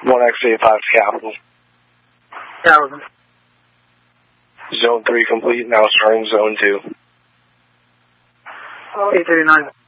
1X85 to Capital. Capital. Zone 3 complete, now starting Zone 2. 839.